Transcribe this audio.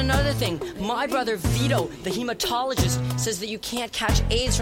another thing. My brother Vito, the hematologist, says that you can't catch AIDS from